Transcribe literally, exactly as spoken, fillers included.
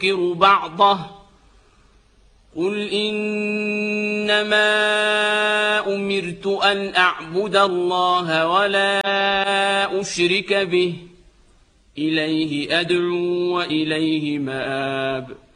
ينكر بعضه قل إنما أمرت أن أعبد الله ولا أشرك به إليه أدعو وإليه مآب